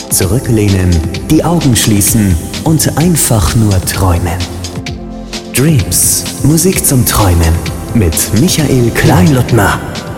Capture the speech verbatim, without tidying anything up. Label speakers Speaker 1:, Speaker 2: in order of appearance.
Speaker 1: Zurücklehnen, die Augen schließen und einfach nur träumen. Dreams, Musik zum Träumen mit Michael Kleinlutmer.